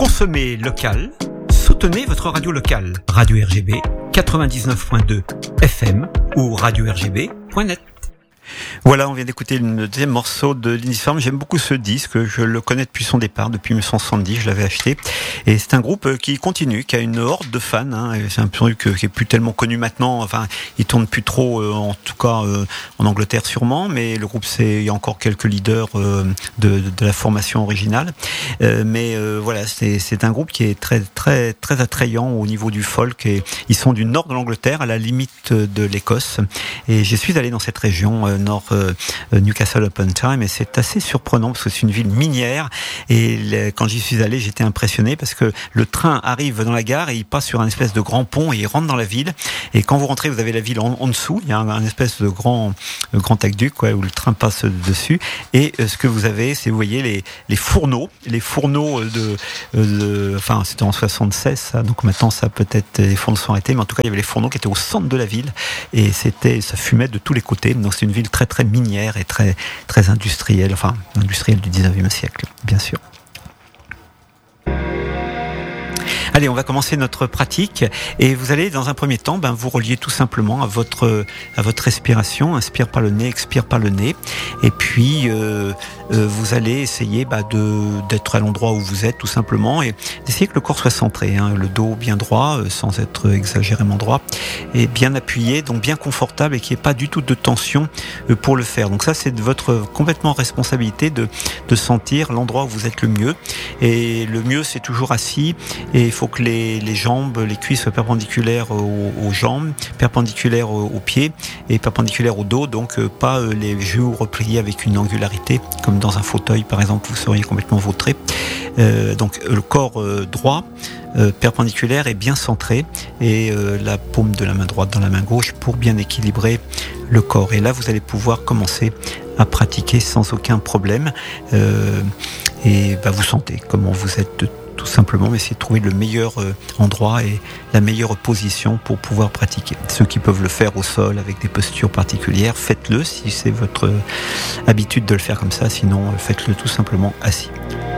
Consommez local, soutenez votre radio locale. Radio RGB 99.2 FM ou radio-rgb.net. Voilà, on vient d'écouter le deuxième morceau de Lindisfarne. J'aime beaucoup ce disque, je le connais depuis son départ, depuis 1970, je l'avais acheté. Et c'est un groupe qui continue, qui a une horde de fans. C'est un truc qui est plus tellement connu maintenant. Enfin, il tourne plus trop, en tout cas en Angleterre sûrement. Mais le groupe, il y a encore quelques leaders de la formation originale. Mais voilà, c'est un groupe qui est très très très attrayant au niveau du folk. Et ils sont du nord de l'Angleterre, à la limite de l'Écosse. Et je suis allé dans cette région nord Newcastle upon Tyne, et c'est assez surprenant parce que c'est une ville minière, et quand j'y suis allé, j'étais impressionné parce que le train arrive dans la gare et il passe sur un espèce de grand pont et il rentre dans la ville, et quand vous rentrez, vous avez la ville en dessous, il y a un espèce de grand aqueduc où le train passe dessus, et ce que vous avez, c'est, vous voyez les fourneaux enfin c'était en 76 ça, donc maintenant ça peut-être les fourneaux sont arrêtés, mais en tout cas il y avait les fourneaux qui étaient au centre de la ville, et ça fumait de tous les côtés. Donc c'est une ville très très minière et très très industrielle, enfin industrielle du 19e siècle, bien sûr. Allez, on va commencer notre pratique, et vous allez dans un premier temps vous relier tout simplement à votre respiration. Inspire par le nez, expire par le nez, et puis vous allez essayer d'être à l'endroit où vous êtes tout simplement, et d'essayer que le corps soit centré, le dos bien droit, sans être exagérément droit, et bien appuyé, donc bien confortable, et qu'il n'y ait pas du tout de tension pour le faire. Donc ça, c'est de votre complètement responsabilité de sentir l'endroit où vous êtes le mieux, et le mieux c'est toujours assis, et il faut que les jambes, les cuisses soient perpendiculaires aux jambes, perpendiculaires aux pieds et perpendiculaires au dos, donc pas les genoux repliés avec une angularité comme dans un fauteuil par exemple, vous seriez complètement vautré. Donc le corps droit, perpendiculaire et bien centré, et la paume de la main droite dans la main gauche pour bien équilibrer le corps. Et là vous allez pouvoir commencer à pratiquer sans aucun problème, et vous sentez comment vous êtes tout simplement, mais essayez de trouver le meilleur endroit et la meilleure position pour pouvoir pratiquer. Ceux qui peuvent le faire au sol avec des postures particulières, faites-le si c'est votre habitude de le faire comme ça, sinon faites-le tout simplement assis.